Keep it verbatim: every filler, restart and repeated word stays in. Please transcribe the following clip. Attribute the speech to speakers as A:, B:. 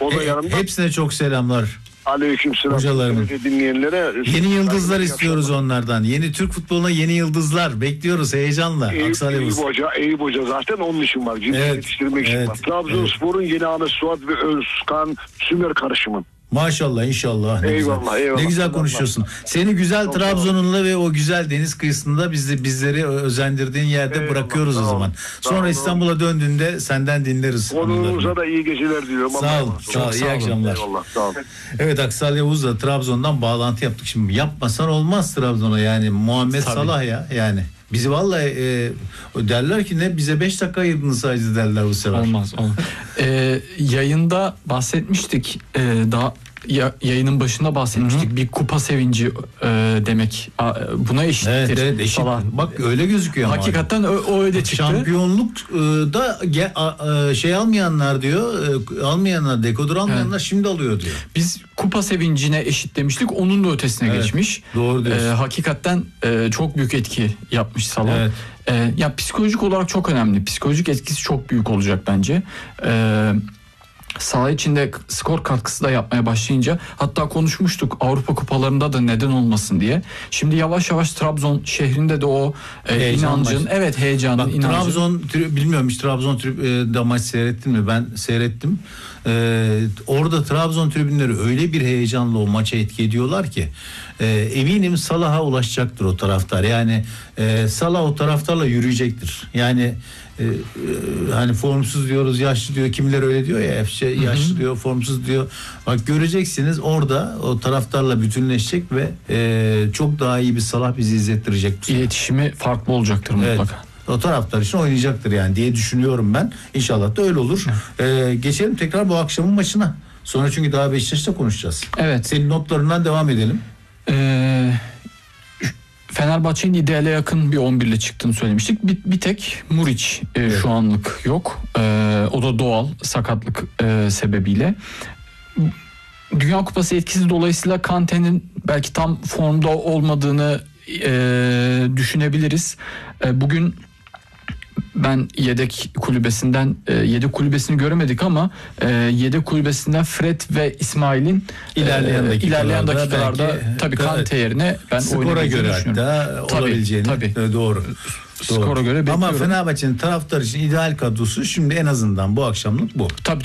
A: O da
B: He,
A: yanımda.
B: hepsine çok selamlar.
A: Aleykümselam.
B: Hocalarımın.
A: Dinleyenlere.
B: Yeni yıldızlar istiyoruz onlardan. Yeni Türk futboluna yeni yıldızlar. Bekliyoruz heyecanla.
A: Eyüp,
B: Aksal Yavuz.
A: Eyüp Hoca, Eyüp Hoca zaten onun için var. Ciddi
B: Evet,
A: yetiştirmek için
B: evet,
A: var. Trabzonspor'un
B: evet.
A: yeni Ahmet Suat ve Özkan Sümer karışımın.
B: Maşallah, inşallah. Ne
A: Eyvallah,
B: güzel.
A: eyvallah.
B: Ne güzel konuşuyorsun. Seni güzel
A: Çok
B: Trabzon'unla ve o güzel deniz kıyısında bizi bizleri özendirdiğin yerde
A: Eyvallah,
B: bırakıyoruz o
A: sağ ol.
B: zaman.
A: Sağ
B: Sonra
A: ol.
B: İstanbul'a döndüğünde senden dinleriz.
A: Konuğunuza da iyi geceler diliyorum.
B: Sağ ol.
A: Allah'a
B: Sağ ol.
A: emanet
B: İyi
A: olun.
B: akşamlar.
A: Eyvallah. Sağ ol.
B: Evet, Aksal Yavuz'la Trabzon'dan bağlantı yaptık. Şimdi yapmasan olmaz Trabzon'a, yani Muhammed
C: Tabii.
B: Salah ya yani. Bizi vallahi e, derler ki ne bize beş dakika ayırdınız sadece derler bu sefer.
C: Olmaz. olmaz. Ee, yayında bahsetmiştik. Ee, daha ya, yayının başında bahsetmiştik. Hı-hı. Bir kupa sevinci e, demek. A, buna eşittir.
B: Evet, evet, eşit.
C: Salah.
B: Bak öyle gözüküyor ama.
C: Hakikaten o, o öyle çıktı.
B: Şampiyonluk e, da ge, a, e, şey almayanlar diyor, e, almayanlar, dekodur almayanlar evet. şimdi alıyor diyor.
C: Biz kupa sevincine eşit demiştik. Onun da ötesine evet, geçmiş.
B: Doğru diyorsun.
C: Ee, hakikaten e, çok büyük etki yapmış Salah.
B: Evet.
C: Ee, ya psikolojik olarak çok önemli. Psikolojik etkisi çok büyük olacak bence. Ee, Saha içinde skor katkısı da yapmaya başlayınca, hatta konuşmuştuk Avrupa kupalarında da neden olmasın diye. Şimdi yavaş yavaş Trabzon şehrinde de o e, inancın, evet heyecanın,
B: Bak,
C: inancın.
B: Trabzon, bilmiyorum hiç Trabzon tribünde maç seyrettin mi? Ben seyrettim. Ee, orada Trabzon tribünleri öyle bir heyecanla o maça etki ediyorlar ki e, eminim Salah'a ulaşacaktır o taraftar. Yani e, Salah o taraftarla yürüyecektir. Yani e, e, hani formsuz diyoruz, yaşlı diyor, kimileri öyle diyor ya, şey, yaşlı Hı-hı. diyor, formsuz diyor. Bak göreceksiniz orada o taraftarla bütünleşecek ve e, çok daha iyi bir Salah bizi izlettirecek.
C: İletişimi farklı olacaktır mutlaka.
B: Evet. O taraftar için oynayacaktır yani diye düşünüyorum ben. İnşallah da öyle olur. Ee, geçelim tekrar bu akşamın maçına. Sonra çünkü daha Beşiktaş'ta konuşacağız.
C: Evet.
B: Senin notlarından devam edelim.
C: Ee, Fenerbahçe'nin ideale yakın bir on bir ile çıktığını söylemiştik. Bir, bir tek Muriç e, evet. şu anlık yok. Ee, o da doğal sakatlık e, sebebiyle. Dünya Kupası etkisi dolayısıyla Kante'nin belki tam formda olmadığını e, düşünebiliriz. E, bugün ben yedek kulübesinden e, yedek kulübesini göremedik ama e, yedek kulübesinden Fred ve İsmail'in
B: ilerleyen
C: e,
B: dakikalarda,
C: ilerleyen dakikalarda
B: belki,
C: tabii Kante yerine ben
B: skora göre hatta tabii, olabileceğini
C: tabii.
B: doğru. Doğru.
C: Skora göre bekliyorum.
B: Ama Fenerbahçe'nin taraftar için ideal kadrosu şimdi en azından bu akşamlık bu.
C: Tabii.